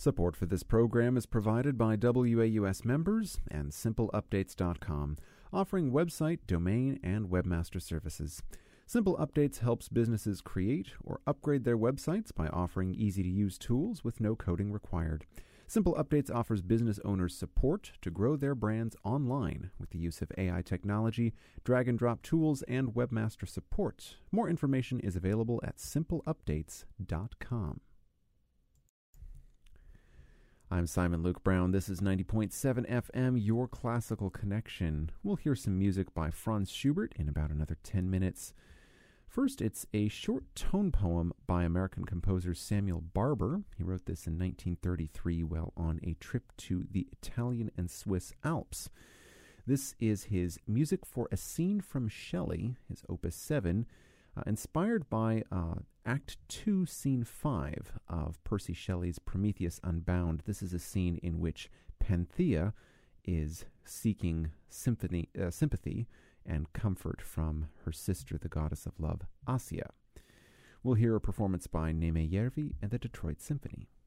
Support for this program is provided by WAUS members and SimpleUpdates.com, offering website, domain, and webmaster services. Simple Updates helps businesses create or upgrade their websites by offering easy-to-use tools with no coding required. Simple Updates offers business owners support to grow their brands online with the use of AI technology, drag-and-drop tools, and webmaster support. More information is available at SimpleUpdates.com. I'm Simon Luke Brown. This is 90.7 FM, Your Classical Connection. We'll hear some music by Franz Schubert in about another 10 minutes. First, it's a short tone poem by American composer Samuel Barber. He wrote this in 1933 while on a trip to the Italian and Swiss Alps. This is his Music for a Scene from Shelley, his Opus 7, inspired by Act 2, Scene 5 of Percy Shelley's Prometheus Unbound. This is a scene in which Panthea is seeking sympathy and comfort from her sister, the goddess of love, Asia. We'll hear a performance by Neeme Järvi and the Detroit Symphony.